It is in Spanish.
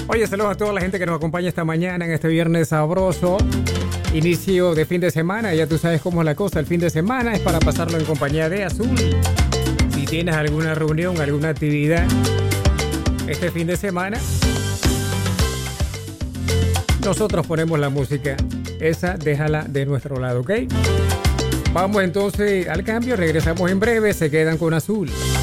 Oye, saludos a toda la gente que nos acompaña esta mañana en este viernes sabroso. Inicio de fin de semana, ya tú sabes cómo es la cosa. El fin de semana es para pasarlo en compañía de Azul. Si tienes alguna reunión, alguna actividad este fin de semana, nosotros ponemos la música. Esa déjala de nuestro lado, ¿ok? Vamos entonces al cambio, regresamos en breve, se quedan con Azul.